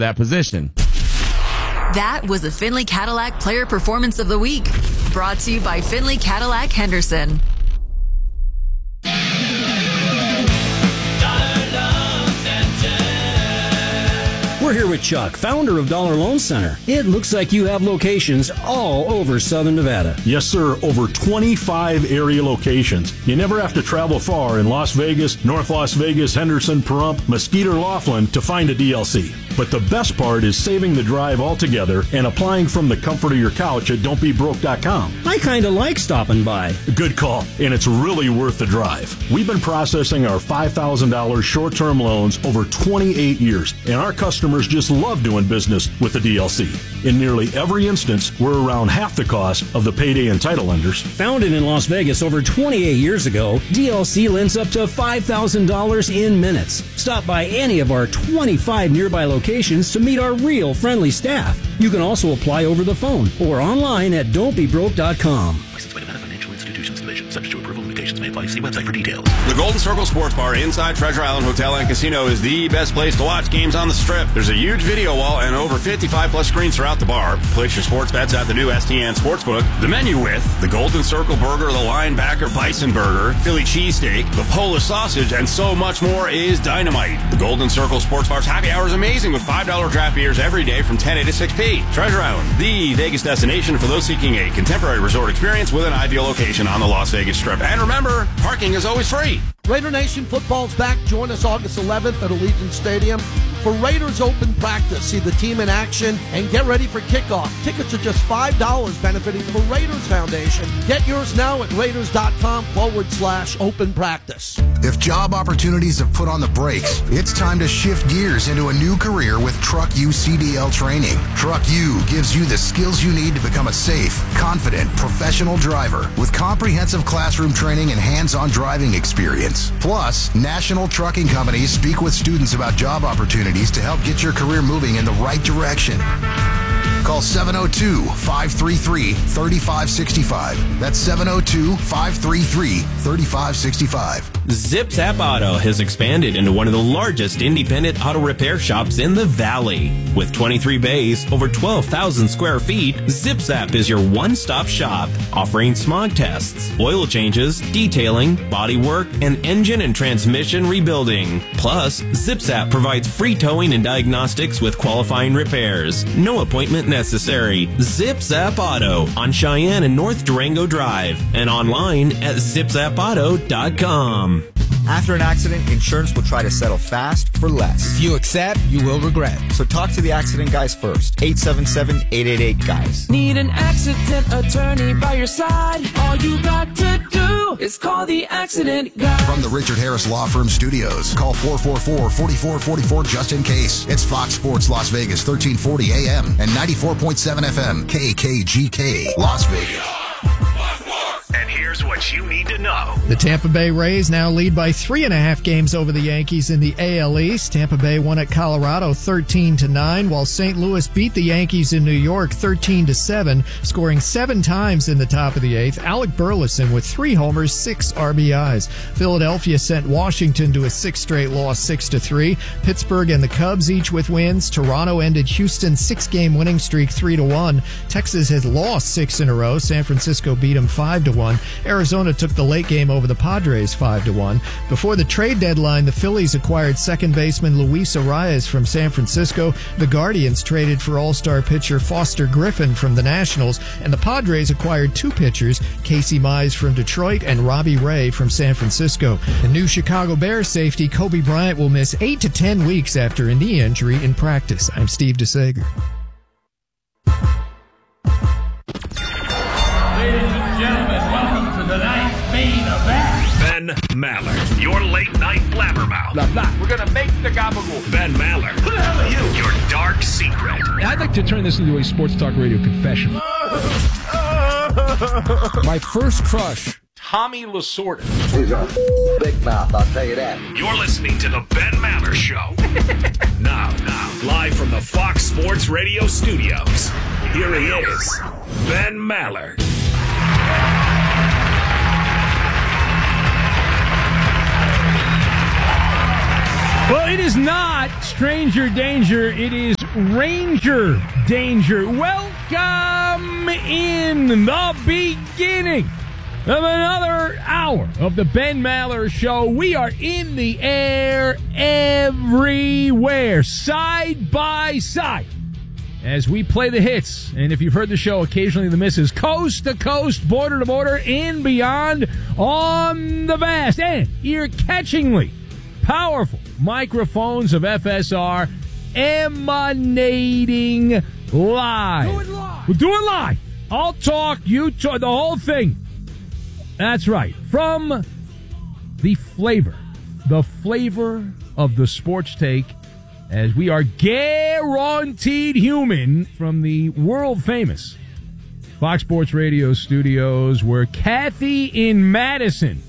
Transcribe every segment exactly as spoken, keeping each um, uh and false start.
that position. That was the Findlay Cadillac Player Performance of the Week. Brought to you by Findlay Cadillac Henderson. We're here with Chuck, founder of Dollar Loan Center. It looks like you have locations all over Southern Nevada. Yes, sir. Over twenty-five area locations. You never have to travel far in Las Vegas, North Las Vegas, Henderson, Pahrump, Mesquite, or Laughlin to find a D L C. But the best part is saving the drive altogether and applying from the comfort of your couch at don't be broke dot com. I kind of like stopping by. Good call, and it's really worth the drive. We've been processing our five thousand dollars short-term loans over twenty-eight years, and our customers just love doing business with the D L C. In nearly every instance, we're around half the cost of the payday and title lenders. Founded in Las Vegas over twenty-eight years ago, D L C lends up to five thousand dollars in minutes. Stop by any of our twenty-five nearby locations to meet our real friendly staff. You can also apply over the phone or online at don't be broke dot com. Licensed by Nevada Financial Institutions Division. Subject to approval. Limitations may apply. See website for details. The Golden Circle Sports Bar inside Treasure Island Hotel and Casino is the best place to watch games on the Strip. There's a huge video wall and over fifty-five plus screens throughout the bar. Place your sports bets at the new S T N Sportsbook. The menu with the Golden Circle Burger, the Linebacker Bison Burger, Philly Cheesesteak, the Polish Sausage, and so much more is dynamite. The Golden Circle Sports Bar's happy hour is amazing with five dollar draft beers every day from ten a to six p. Treasure Island, the Vegas destination for those seeking a contemporary resort experience with an ideal location on the Las Vegas Strip. And remember, parking is always free. Raider Nation football's back. Join us August eleventh at Allegiant Stadium for Raiders Open Practice. See the team in action and get ready for kickoff. Tickets are just five dollars, benefiting the Raiders Foundation. Get yours now at raiders.com forward slash open practice. If job opportunities have put on the brakes, it's time to shift gears into a new career with Truck U C D L training. Truck U gives you the skills you need to become a safe, confident, professional driver with comprehensive classroom training and hands-on driving experience. Plus, national trucking companies speak with students about job opportunities to help get your career moving in the right direction. Call seven oh two, five three three, three five six five. That's seven oh two, five three three, three five six five. Zip Zap Auto has expanded into one of the largest independent auto repair shops in the Valley. With twenty-three bays, over twelve thousand square feet, Zip Zap is your one-stop shop, offering smog tests, oil changes, detailing, body work, and engine and transmission rebuilding. Plus, Zip Zap provides free towing and diagnostics with qualifying repairs. No appointment necessary. Zip Zap Auto on Cheyenne and North Durango Drive and online at zip zap auto dot com. After an accident, insurance will try to settle fast for less. If you accept, you will regret. So talk to the accident guys first. eight seven seven, eight eight eight, guys. Need an accident attorney by your side? All you got to do is call the accident guy. From the Richard Harris Law Firm Studios, call four four four, four four four four just in case. It's Fox Sports Las Vegas, thirteen forty A M and ninety-four point seven F M, K K G K, Las Vegas. And here's what you need to know. The Tampa Bay Rays now lead by three and a half games over the Yankees in the A L East. Tampa Bay won at Colorado thirteen to nine, while Saint Louis beat the Yankees in New York thirteen to seven, scoring seven times in the top of the eighth. Alec Burleson with three homers, six R B Is. Philadelphia sent Washington to a sixth straight loss, six to three. Pittsburgh and the Cubs each with wins. Toronto ended Houston's six-game winning streak three to one. Texas has lost six in a row. San Francisco beat them five to one. Arizona took the late game over the Padres five to one. Before the trade deadline, the Phillies acquired second baseman Luis Arias from San Francisco. The Guardians traded for all-star pitcher Foster Griffin from the Nationals, and the Padres acquired two pitchers, Casey Mize from Detroit and Robbie Ray from San Francisco. The new Chicago Bears safety Kobe Bryant will miss eight to ten weeks after a knee injury in practice. I'm Steve DeSager. Ben Maller, your late night blabbermouth. Blah, blah. We're going to make the gabagool. Ben Maller. Who the hell are you? Your dark secret. I'd like to turn this into a sports talk radio confession. My first crush, Tommy Lasorda. He's a big mouth, I'll tell you that. You're listening to the Ben Maller Show. now, now, live from the Fox Sports Radio studios. Here he is, Ben Maller. Well, it is not stranger danger. It is Ranger danger. Welcome in the beginning of another hour of the Ben Maller Show. We are in the air everywhere, side by side, as we play the hits. And if you've heard the show, occasionally the misses, coast to coast, border to border, and beyond on the vast and ear-catchingly powerful microphones of F S R emanating live. Do it live. We'll do it live. I'll talk, you talk, the whole thing. That's right. From the flavor, the flavor of the sports take, as we are guaranteed human from the world-famous Fox Sports Radio studios, where Kathy in Madison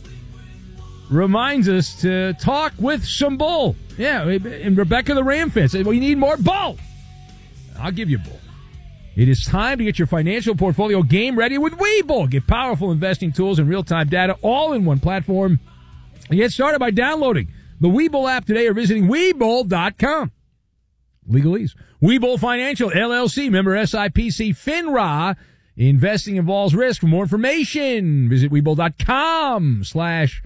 reminds us to talk with some bull. Yeah, and Rebecca the Ram fan said, we need more bull. I'll give you bull. It is time to get your financial portfolio game ready with Webull. Get powerful investing tools and real-time data all in one platform. And get started by downloading the Webull app today or visiting Webull dot com. Legalese. Webull Financial, L L C, member S I P C, FINRA. Investing involves risk. For more information, visit Webull dot com slash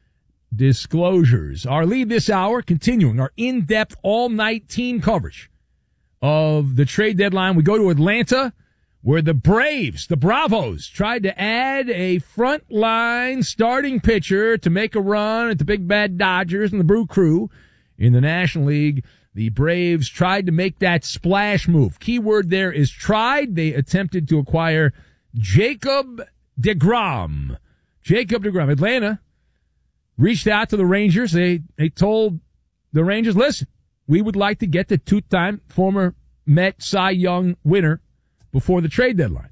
disclosures. Our lead this hour, continuing our in-depth all-night team coverage of the trade deadline. We go to Atlanta, where the Braves, the Bravos, tried to add a front-line starting pitcher to make a run at the big bad Dodgers and the Brew Crew in the National League. The Braves tried to make that splash move. Keyword there is tried. They attempted to acquire Jacob deGrom. Jacob deGrom. Atlanta reached out to the Rangers. They they told the Rangers, listen, we would like to get the two-time former Met Cy Young winner before the trade deadline.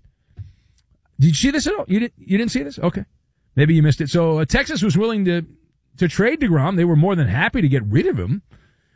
Did you see this at all? You didn't, you didn't see this? Okay. Maybe you missed it. So uh, Texas was willing to, to trade deGrom. They were more than happy to get rid of him.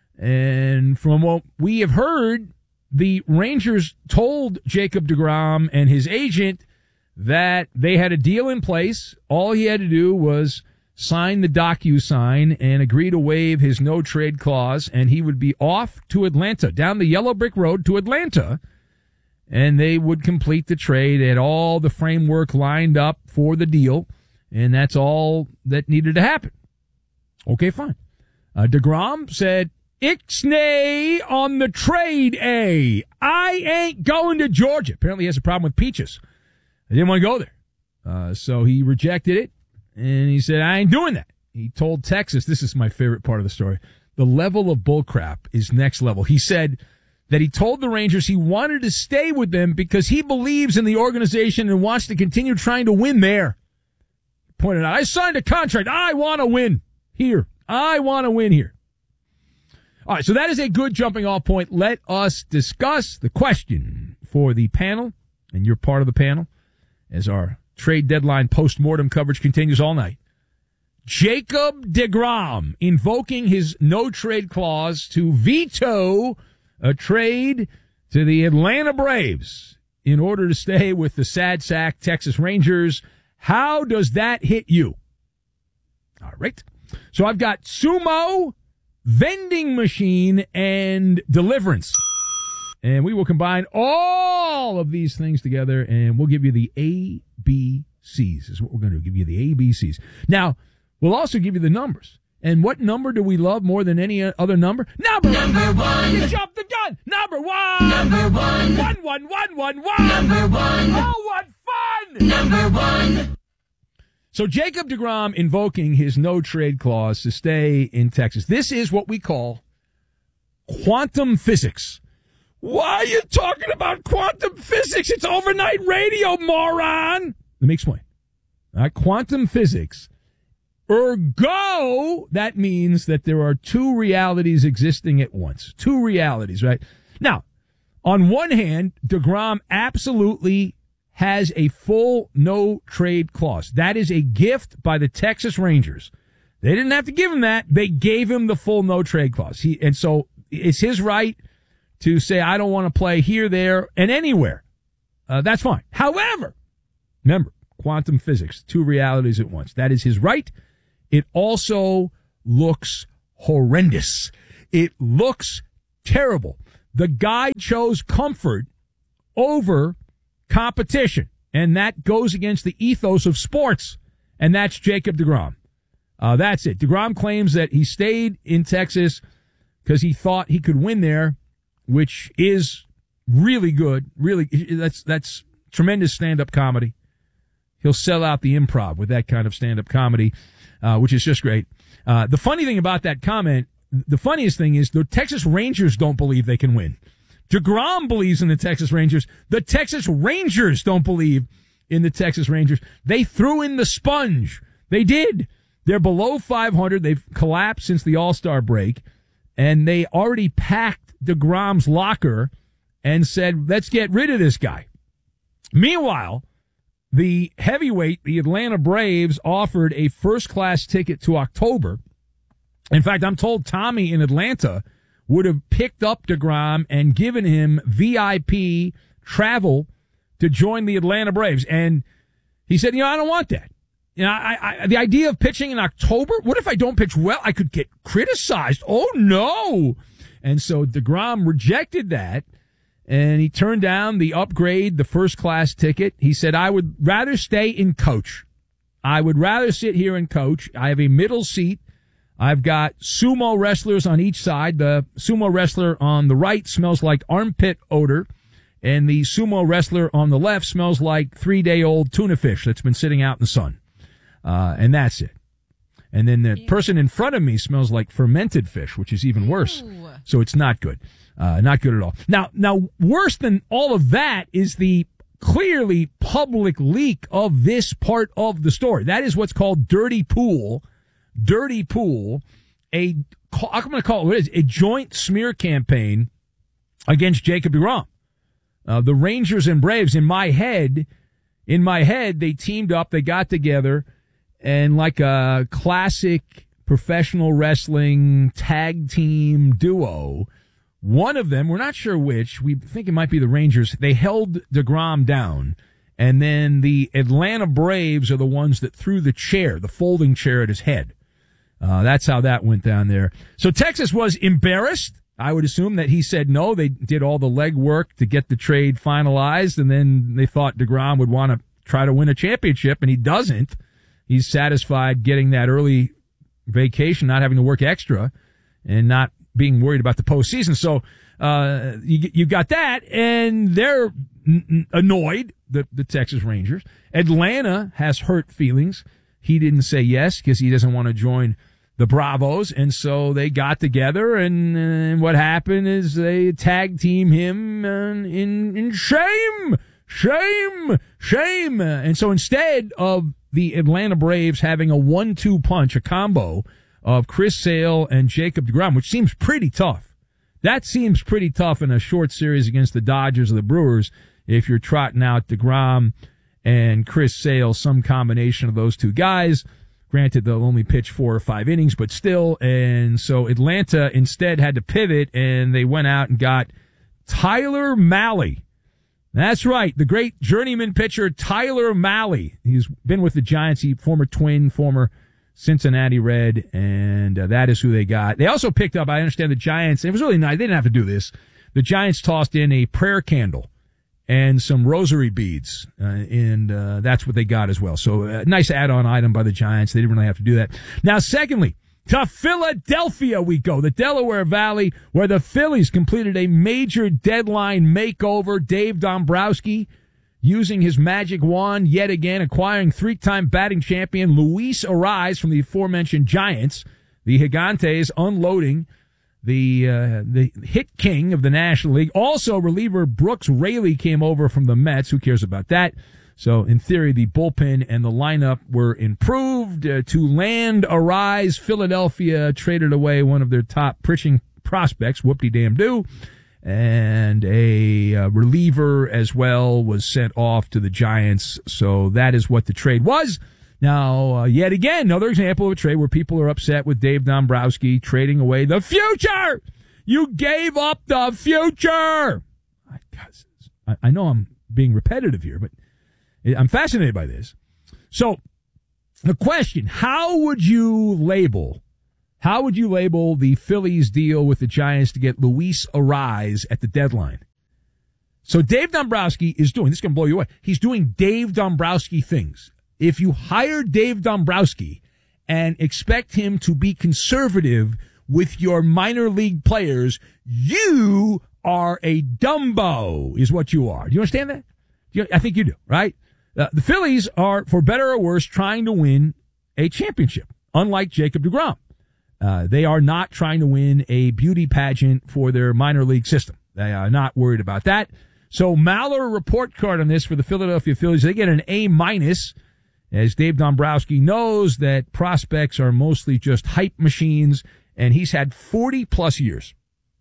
And from what we have heard, the Rangers told Jacob deGrom and his agent that they had a deal in place. All he had to do was sign the DocuSign and agree to waive his no-trade clause, and he would be off to Atlanta, down the yellow brick road to Atlanta, and they would complete the trade. They had all the framework lined up for the deal, and that's all that needed to happen. Okay, fine. Uh, deGrom said, Ixnay on the trade, A. I ain't going to Georgia. Apparently he has a problem with peaches. I didn't want to go there. Uh, so he rejected it, and he said, I ain't doing that. He told Texas, this is my favorite part of the story, the level of bullcrap is next level. He said that he told the Rangers he wanted to stay with them because he believes in the organization and wants to continue trying to win there. He pointed out, I signed a contract. I want to win here. I want to win here. All right, so that is a good jumping off point. Let us discuss the question for the panel, and you're part of the panel, as our trade deadline post-mortem coverage continues all night. Jacob deGrom invoking his no-trade clause to veto a trade to the Atlanta Braves in order to stay with the sad sack Texas Rangers. How does that hit you? All right. So I've got Sumo, vending machine, and deliverance. And we will combine all of these things together, and we'll give you the A B Cs is what we're going to do, give you the A B Cs. Now, we'll also give you the numbers. And what number do we love more than any other number? Number, number one. You jumped the gun. Number one. Number one. One, one, one, one, one. Number one. Oh, what fun. Number one. So Jacob deGrom invoking his no-trade clause to stay in Texas. This is what we call quantum physics. Why are you talking about quantum physics? It's overnight radio, moron. Let me explain. All right, quantum physics. Ergo, that means that there are two realities existing at once. Two realities, right? Now, on one hand, deGrom absolutely has a full no-trade clause. That is a gift by the Texas Rangers. They didn't have to give him that. They gave him the full no-trade clause. He, and so it's his right to say, I don't want to play here, there, and anywhere. Uh, that's fine. However, remember, quantum physics, two realities at once. That is his right. It also looks horrendous. It looks terrible. The guy chose comfort over competition, and that goes against the ethos of sports, and that's Jacob deGrom. Uh, that's it. deGrom claims that he stayed in Texas because he thought he could win there, which is really good. Really, that's that's tremendous stand-up comedy. He'll sell out the Improv with that kind of stand-up comedy, uh, which is just great. Uh, the funny thing about that comment, the funniest thing is the Texas Rangers don't believe they can win. deGrom believes in the Texas Rangers. The Texas Rangers don't believe in the Texas Rangers. They threw in the sponge. They did. They're below five hundred. They've collapsed since the All-Star break, and they already packed deGrom's locker and said, let's get rid of this guy. Meanwhile, the heavyweight, the Atlanta Braves, offered a first-class ticket to October. In fact, I'm told Tommy in Atlanta would have picked up deGrom and given him V I P travel to join the Atlanta Braves. And he said, you know, I don't want that. You know, I, I, the idea of pitching in October, what if I don't pitch well? I could get criticized. Oh, no. And so deGrom rejected that. And he turned down the upgrade, the first-class ticket. He said, I would rather stay in coach. I would rather sit here and coach. I have a middle seat. I've got sumo wrestlers on each side. The sumo wrestler on the right smells like armpit odor, and the sumo wrestler on the left smells like three-day-old tuna fish that's been sitting out in the sun. Uh, and that's it. And then the person in front of me smells like fermented fish, which is even worse. Ooh. So it's not good. Uh, not good at all. Now, now, worse than all of that is the clearly public leak of this part of the story. That is what's called Dirty Pool. Dirty Pool, a, I'm going to call it what it is, a joint smear campaign against Jacob deGrom. Uh, the Rangers and Braves, in my head, in my head, they teamed up, they got together, and like a classic professional wrestling tag team duo, one of them, we're not sure which, we think it might be the Rangers, they held deGrom down, and then the Atlanta Braves are the ones that threw the chair, the folding chair at his head. Uh, that's how that went down there. So Texas was embarrassed. I would assume that he said no. They did all the legwork to get the trade finalized, and then they thought deGrom would want to try to win a championship, and he doesn't. He's satisfied getting that early vacation, not having to work extra, and not being worried about the postseason. So uh, you you got that, and they're n- annoyed, the, the Texas Rangers. Atlanta has hurt feelings. He didn't say yes because he doesn't want to join the Bravos, and so they got together, and, and what happened is they tag team him in, in, in shame, shame, shame. And so instead of the Atlanta Braves having a one two punch, a combo of Chris Sale and Jacob deGrom, which seems pretty tough. That seems pretty tough in a short series against the Dodgers or the Brewers if you're trotting out deGrom and Chris Sale, some combination of those two guys. Granted, they'll only pitch four or five innings, but still. And so Atlanta instead had to pivot, and they went out and got Tyler Mahle. That's right, the great journeyman pitcher Tyler Mahle. He's been with the Giants, he former Twin, former Cincinnati Red, and uh, that is who they got. They also picked up, I understand the Giants, it was really nice, they didn't have to do this. The Giants tossed in a prayer candle and some rosary beads, uh, and uh, that's what they got as well. So a uh, nice add-on item by the Giants. They didn't really have to do that. Now, secondly, to Philadelphia we go, the Delaware Valley, where the Phillies completed a major deadline makeover. Dave Dombrowski, using his magic wand yet again, acquiring three-time batting champion Luis Arraez from the aforementioned Giants. The Gigantes unloading the uh, the hit king of the National League. Also, reliever Brooks Raley came over from the Mets. Who cares about that? So, in theory, the bullpen and the lineup were improved. Uh, to land Arraez, Philadelphia traded away one of their top pitching prospects, whoop-de-damn-do, and a uh, reliever as well was sent off to the Giants. So that is what the trade was. Now, uh, yet again, another example of a trade where people are upset with Dave Dombrowski trading away the future. You gave up the future. I, I know I'm being repetitive here, but I'm fascinated by this. So the question, how would you label How would you label the Phillies' deal with the Giants to get Luis Arraez at the deadline? So Dave Dombrowski is doing, this is going to blow you away, he's doing Dave Dombrowski things. If you hire Dave Dombrowski and expect him to be conservative with your minor league players, you are a Dumbo, is what you are. Do you understand that? You, I think you do, right? Uh, the Phillies are, for better or worse, trying to win a championship, unlike Jacob deGrom. Uh, they are not trying to win a beauty pageant for their minor league system. They are not worried about that. So Maller report card on this for the Philadelphia Phillies. They get an A minus, as Dave Dombrowski knows that prospects are mostly just hype machines, and he's had forty plus years.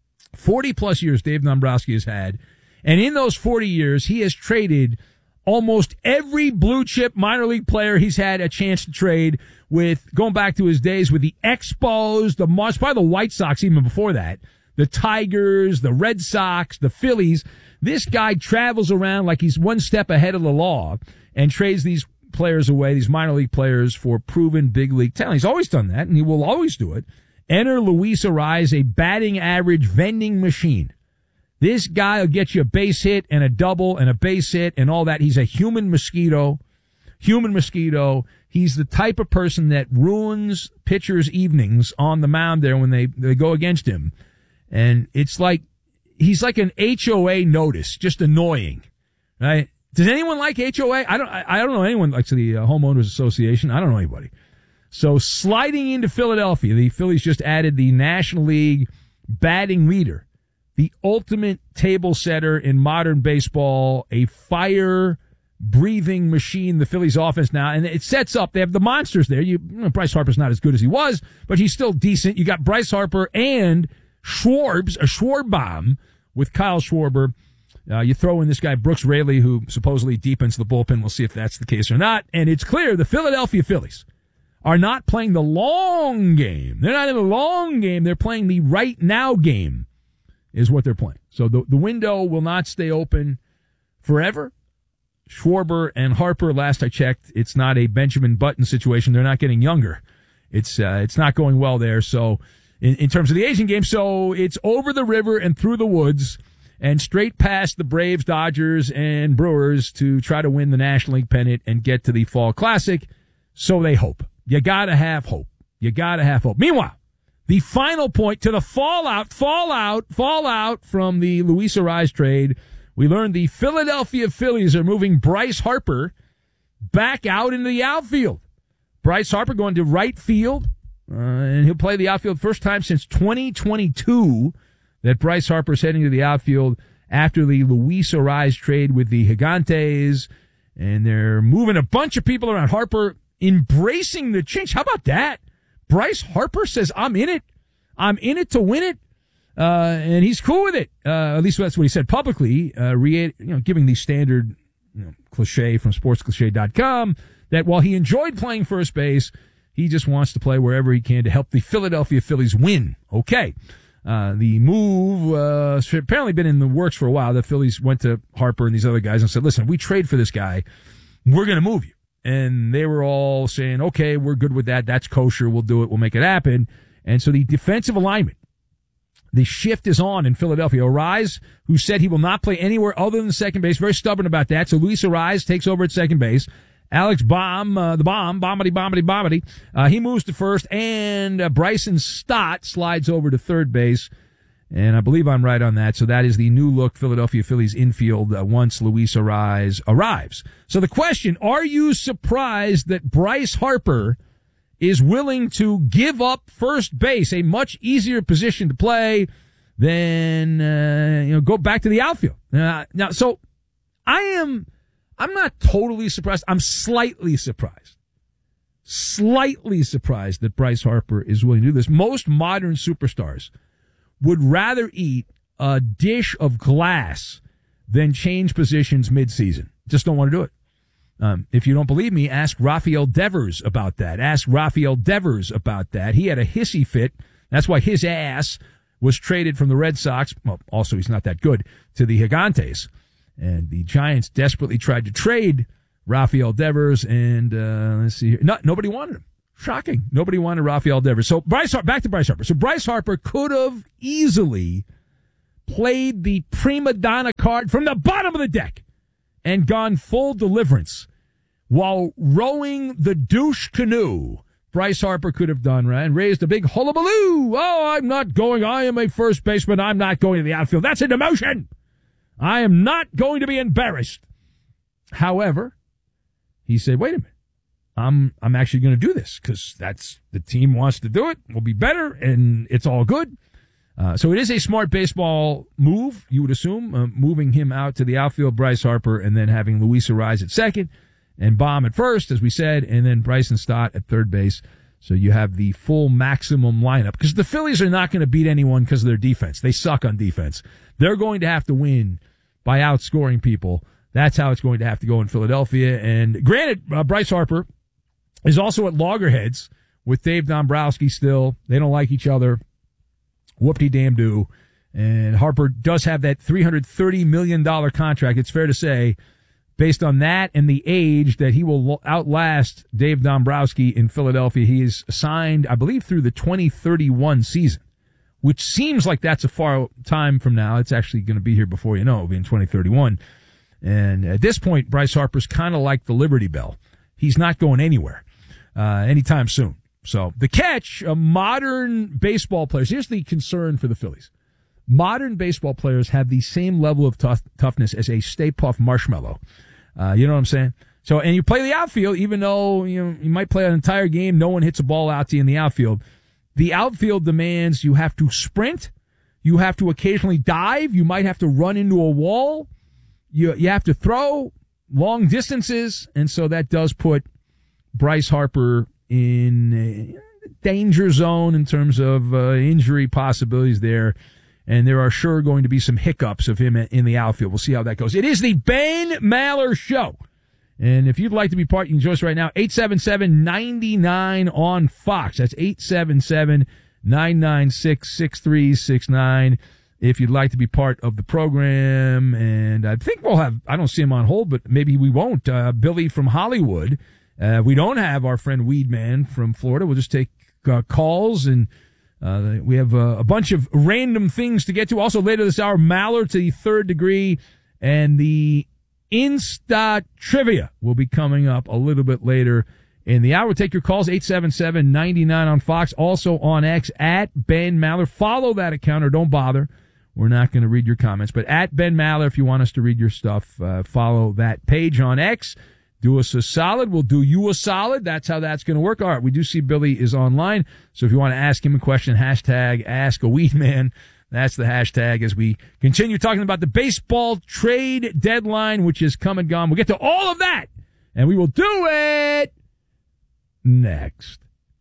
forty plus years Dave Dombrowski has had. And in those forty years, he has traded almost every blue chip minor league player he's had a chance to trade with, going back to his days with the Expos, the Mars, probably the White Sox even before that, the Tigers, the Red Sox, the Phillies. This guy travels around like he's one step ahead of the law and trades these players away, these minor league players, for proven big league talent. He's always done that, and he will always do it. Enter Luis Arraez, a batting average vending machine. This guy will get you a base hit and a double and a base hit and all that. He's a human mosquito. Human mosquito. He's the type of person that ruins pitchers' evenings on the mound there when they, they go against him. And it's like, he's like an H O A notice, just annoying, right? Does anyone like H O A? I don't, I, I don't know anyone likes the uh, Homeowners Association. I don't know anybody. So sliding into Philadelphia, the Phillies just added the National League batting leader, the ultimate table setter in modern baseball, a fire-breathing machine, the Phillies offense now. And it sets up, they have the monsters there. You, you know, Bryce Harper's not as good as he was, but he's still decent. You got Bryce Harper and Schwarbs, a Schwarbomb with Kyle Schwarber. Uh, you throw in this guy, Brooks Raley, who supposedly deepens the bullpen. We'll see if that's the case or not. And it's clear the Philadelphia Phillies are not playing the long game. They're not in the long game. They're playing the right now game is what they're playing. So the, the window will not stay open forever. Schwarber and Harper, last I checked, it's not a Benjamin Button situation. They're not getting younger. It's, uh, it's not going well there. So in, in terms of the Asian game, so it's over the river and through the woods and straight past the Braves, Dodgers, and Brewers to try to win the National League pennant and get to the Fall Classic. So they hope. You gotta have hope. You gotta have hope. Meanwhile, the final point to the fallout, fallout, fallout from the Luis Arraez trade, we learned the Philadelphia Phillies are moving Bryce Harper back out into the outfield. Bryce Harper going to right field, uh, and he'll play the outfield first time since twenty twenty-two that Bryce Harper's heading to the outfield after the Luis Arraez trade with the Gigantes, and they're moving a bunch of people around. Harper embracing the change. How about that? Bryce Harper says, I'm in it. I'm in it to win it. Uh, and he's cool with it. Uh, at least that's what he said publicly, uh, re- you know, giving the standard, you know, cliche from sports cliche dot com that while he enjoyed playing first base, he just wants to play wherever he can to help the Philadelphia Phillies win. Okay. Uh, the move, uh, apparently been in the works for a while. The Phillies went to Harper and these other guys and said, listen, if we trade for this guy, we're going to move you. And they were all saying, okay, we're good with that. That's kosher. We'll do it. We'll make it happen. And so the defensive alignment, the shift is on in Philadelphia. Arraez, who said he will not play anywhere other than second base, very stubborn about that. So Luis Arraez takes over at second base. Alex Baum, uh, the bomb, bombity, bombity, bombity, uh, he moves to first. And uh, Bryson Stott slides over to third base. And I believe I'm right on that. So that is the new look Philadelphia Phillies infield uh, once Luis Arraez arrives. So the question, are you surprised that Bryce Harper is willing to give up first base, a much easier position to play, than, uh, you know, go back to the outfield? Uh, now, so I am, I'm not totally surprised. I'm slightly surprised. Slightly surprised that Bryce Harper is willing to do this. Most modern superstars would rather eat a dish of glass than change positions midseason. Just don't want to do it. Um, if you don't believe me, ask Rafael Devers about that. Ask Rafael Devers about that. He had a hissy fit. That's why his ass was traded from the Red Sox. Well, also he's not that good, to the Gigantes. And the Giants desperately tried to trade Rafael Devers, and uh, let's see here. No, nobody wanted him. Shocking. Nobody wanted Rafael Devers. So Bryce, back to Bryce Harper. So Bryce Harper could have easily played the prima donna card from the bottom of the deck and gone full deliverance while rowing the douche canoe. Bryce Harper could have done, right? And raised a big hullabaloo. Oh, I'm not going. I am a first baseman. I'm not going to the outfield. That's a demotion. I am not going to be embarrassed. However, he said, wait a minute. I'm I'm actually going to do this because that's the team wants to do it. We'll be better, and it's all good. Uh, so it is a smart baseball move, you would assume, uh, moving him out to the outfield, Bryce Harper, and then having Luis Arraez at second and Baum at first, as we said, and then Bryson Stott at third base. So you have the full maximum lineup because the Phillies are not going to beat anyone because of their defense. They suck on defense. They're going to have to win by outscoring people. That's how it's going to have to go in Philadelphia. And granted, uh, Bryce Harper is also at loggerheads with Dave Dombrowski still. They don't like each other. Whoop-de-damn-do. And Harper does have that three hundred thirty million dollars contract. It's fair to say, based on that and the age, that he will outlast Dave Dombrowski in Philadelphia. He is signed, I believe, through the twenty thirty-one season, which seems like that's a far time from now. It's actually going to be here before you know. It'll be in twenty thirty-one. And at this point, Bryce Harper's kind of like the Liberty Bell. He's not going anywhere uh, anytime soon. So the catch, uh, modern baseball players, here's the concern for the Phillies. Modern baseball players have the same level of tough, toughness as a Stay Puft Marshmallow. Uh, you know what I'm saying? So, and you play the outfield, even though, you know, you might play an entire game, no one hits a ball out to you in the outfield. The outfield demands you have to sprint. You have to occasionally dive. You might have to run into a wall. You, you have to throw long distances. And so that does put Bryce Harper in a danger zone in terms of uh, injury possibilities there. And there are sure going to be some hiccups of him in the outfield. We'll see how that goes. It is the Ben Maller Show. And if you'd like to be part, you can join us right now. eight seven seven, nine nine on Fox. That's eight seven seven, nine nine six, six three six nine. If you'd like to be part of the program. And I think we'll have, I don't see him on hold, but maybe we won't. Uh, Billy from Hollywood. Uh, we don't have our friend Weedman from Florida. We'll just take uh, calls, and uh, we have uh, a bunch of random things to get to. Also later this hour, Maller to the third degree, and the Insta Trivia will be coming up a little bit later in the hour. Take your calls, eight seven seven, nine nine on Fox. Also on X, at Ben Maller. Follow that account or don't bother. We're not going to read your comments. But at Ben Maller, if you want us to read your stuff, uh, follow that page on X. Do us a solid. We'll do you a solid. That's how that's going to work. All right, we do see Billy is online. So if you want to ask him a question, hashtag Ask a Weed Man. That's the hashtag as we continue talking about the baseball trade deadline, which is come and gone. We'll get to all of that, and we will do it next.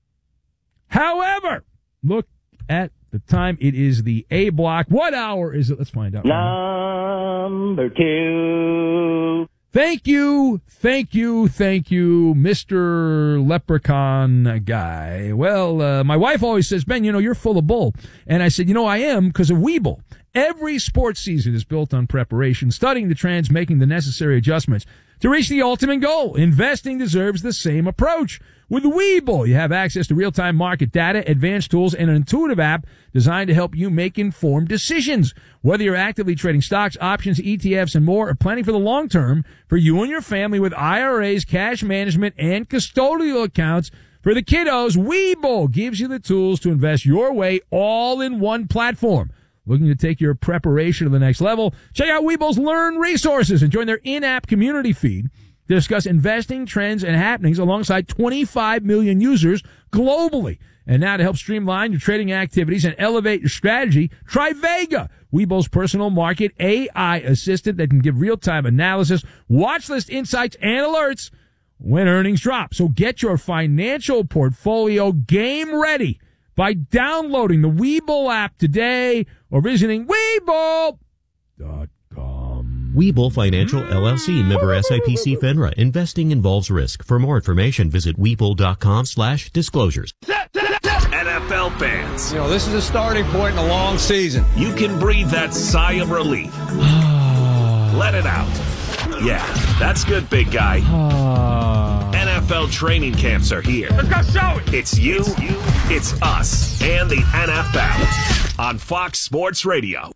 However, look at the time. It is the A block. What hour is it? Let's find out. Number two. Thank you, thank you, thank you, Mister Leprechaun guy. Well, uh, my wife always says, Ben, you know, you're full of bull. And I said, you know, I am because of Weeble. Every sports season is built on preparation, studying the trends, making the necessary adjustments to reach the ultimate goal. Investing deserves the same approach. With Weeble, you have access to real-time market data, advanced tools, and an intuitive app designed to help you make informed decisions. Whether you're actively trading stocks, options, E T Fs, and more, or planning for the long term, for you and your family with I R As, cash management, and custodial accounts for the kiddos, Weeble gives you the tools to invest your way all in one platform. Looking to take your preparation to the next level? Check out Weeble's Learn resources and join their in-app community feed to discuss investing trends and happenings alongside twenty-five million users globally. And now to help streamline your trading activities and elevate your strategy, try Vega, Weeble's personal market A I assistant that can give real-time analysis, watch list insights, and alerts when earnings drop. So get your financial portfolio game ready by downloading the Weeble app today or visiting Weeble dot com. Weeble Financial, L L C, member S I P C FINRA. Investing involves risk. For more information, visit Weeble.com slash disclosures. N F L fans, you know, this is a starting point in a long season. You can breathe that sigh of relief. Let it out. Yeah, that's good, big guy. N F F L training camps are here. Let's go show it. It's you, it's us, and the N F L on Fox Sports Radio.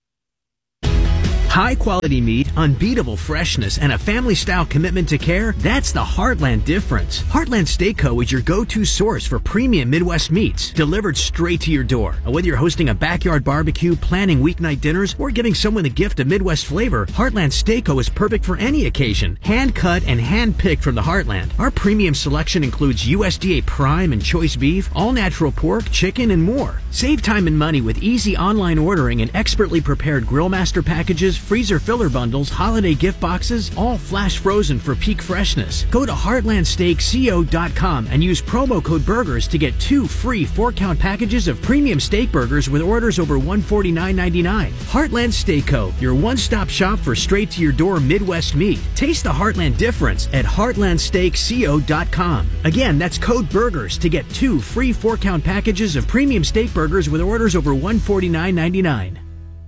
High quality meat, unbeatable freshness, and a family style commitment to care, that's the Heartland difference. Heartland Steak Co. is your go-to source for premium Midwest meats, delivered straight to your door. And whether you're hosting a backyard barbecue, planning weeknight dinners, or giving someone a gift of Midwest flavor, Heartland Steak Co. is perfect for any occasion. Hand cut and hand picked from the Heartland. Our premium selection includes U S D A prime and choice beef, all natural pork, chicken, and more. Save time and money with easy online ordering and expertly prepared grill master packages, freezer filler bundles, holiday gift boxes, all flash frozen for peak freshness. Go to heartland steak co dot com and use promo code BURGERS to get two free four-count packages of premium steak burgers with orders over one hundred forty-nine ninety-nine. Heartland Steak Co., your one-stop shop for straight-to-your-door Midwest meat. Taste the Heartland difference at heartland steak co dot com. Again, that's code BURGERS to get two free four-count packages of premium steak burgers with orders over one hundred forty-nine ninety-nine.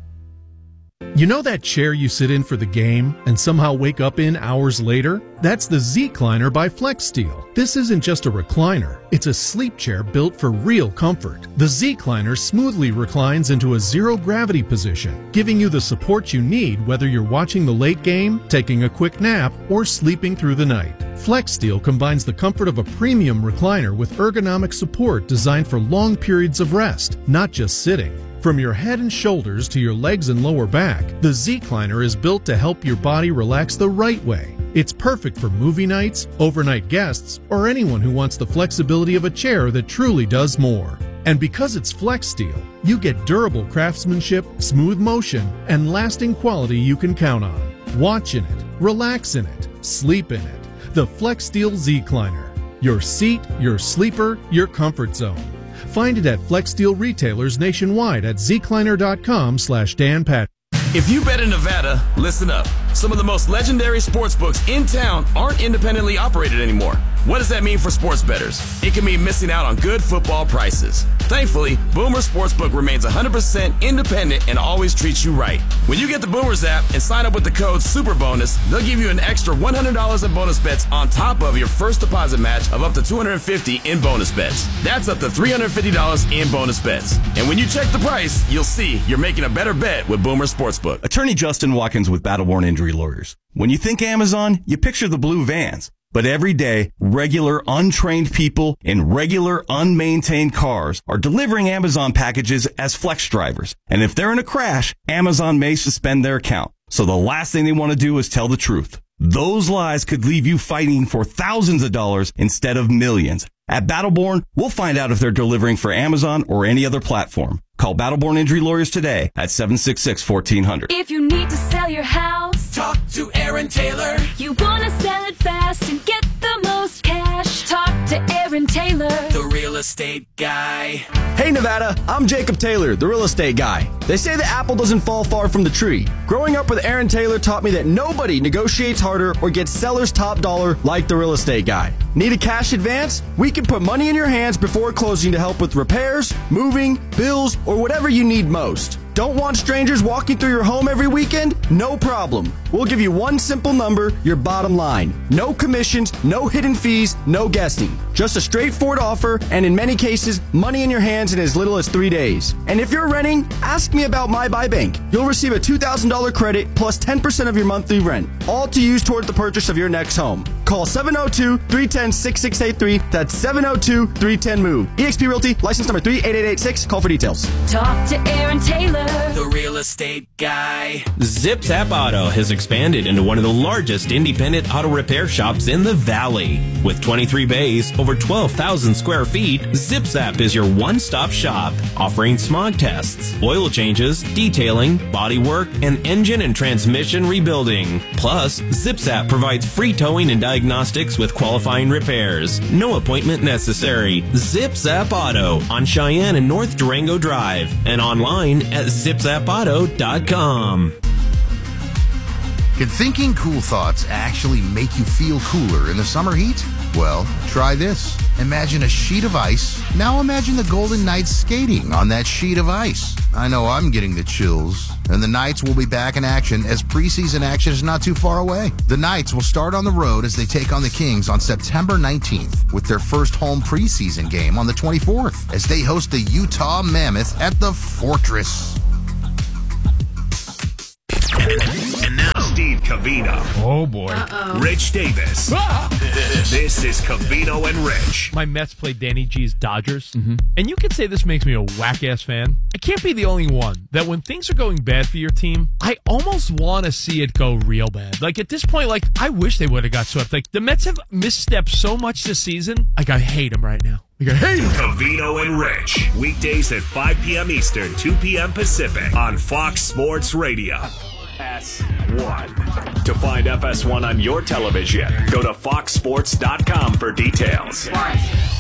You know that chair you sit in for the game and somehow wake up in hours later? That's the Z-Cliner by FlexSteel. This isn't just a recliner. It's a sleep chair built for real comfort. The Z-Cliner smoothly reclines into a zero-gravity position, giving you the support you need whether you're watching the late game, taking a quick nap, or sleeping through the night. FlexSteel combines the comfort of a premium recliner with ergonomic support designed for long periods of rest, not just sitting. From your head and shoulders to your legs and lower back, the Z-Cliner is built to help your body relax the right way. It's perfect for movie nights, overnight guests, or anyone who wants the flexibility of a chair that truly does more. And because it's FlexSteel, you get durable craftsmanship, smooth motion, and lasting quality you can count on. Watch in it, relax in it, sleep in it. The FlexSteel Z-Cliner. Your seat, your sleeper, your comfort zone. Find it at FlexSteel retailers nationwide at zcliner.com slash Dan Pat. If you bet in Nevada, listen up. Some of the most legendary sports books in town aren't independently operated anymore. What does that mean for sports bettors? It can mean missing out on good football prices. Thankfully, Boomer Sportsbook remains one hundred percent independent and always treats you right. When you get the Boomers app and sign up with the code SUPERBONUS, they'll give you an extra one hundred dollars in bonus bets on top of your first deposit match of up to two hundred fifty dollars in bonus bets. That's up to three hundred fifty dollars in bonus bets. And when you check the price, you'll see you're making a better bet with Boomer Sportsbook. Attorney Justin Watkins with Battleborn Injury Lawyers. When you think Amazon, you picture the blue vans. But every day, regular, untrained people in regular, unmaintained cars are delivering Amazon packages as flex drivers. And if they're in a crash, Amazon may suspend their account. So the last thing they want to do is tell the truth. Those lies could leave you fighting for thousands of dollars instead of millions. At Battleborn, we'll find out if they're delivering for Amazon or any other platform. Call Battleborn Injury Lawyers today at seven six six, one four zero zero. If you need to sell your house, talk to Aaron Taylor. You want to sell it fast and get the most cash, talk to Aaron Taylor, the real estate guy. Hey Nevada, I'm Jacob Taylor, the real estate guy. They say the apple doesn't fall far from the tree. Growing up with Aaron Taylor taught me that nobody negotiates harder or gets seller's top dollar like the real estate guy. Need a cash advance? We can put money in your hands before closing to help with repairs, moving, bills, or whatever you need most. Don't want strangers walking through your home every weekend? No problem. We'll give you one simple number, your bottom line. No commissions, no hidden fees, no guessing. Just a straightforward offer, and in many cases, money in your hands in as little as three days. And if you're renting, ask me about My Buy Bank. You'll receive a two thousand dollars credit plus ten percent of your monthly rent, all to use toward the purchase of your next home. Call seven oh two, three one zero, six six eight three. That's seven oh two, three one zero, MOVE. eXp Realty, license number three eight eight eight six. Call for details. Talk to Aaron Taylor, the real estate guy. Zip Zap Auto has expanded into one of the largest independent auto repair shops in the Valley. With twenty-three bays, over twelve thousand square feet, Zip Zap is your one-stop shop, offering smog tests, oil changes, detailing, body work, and engine and transmission rebuilding. Plus, Zip Zap provides free towing and diagnostics with qualifying repairs. No appointment necessary. Zip Zap Auto on Cheyenne and North Durango Drive and online at zip zap auto dot com. Can thinking cool thoughts actually make you feel cooler in the summer heat? Well, try this. Imagine a sheet of ice. Now imagine the Golden Knights skating on that sheet of ice. I know I'm getting the chills. and the Knights will be back in action as preseason action is not too far away. The Knights will start on the road as they take on the Kings on September nineteenth with their first home preseason game on the twenty-fourth as they host the Utah Mammoth at the Fortress. And now, Steve Covino. Oh, boy. Uh-oh. Rich Davis. Ah! This is Covino and Rich. My Mets played Danny G's Dodgers, mm-hmm. and you could say this makes me a whack-ass fan. I can't be the only one that when things are going bad for your team, I almost want to see it go real bad. Like, at this point, like, I wish they would have got swept. Like, the Mets have misstepped so much this season, like, I hate them right now. Like, I hate them. Covino and Rich. Weekdays at five p.m. Eastern, two p.m. Pacific on Fox Sports Radio. F S one. To find F S one on your television, go to fox sports dot com for details.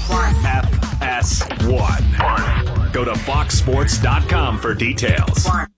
F S one. Go to fox sports dot com for details.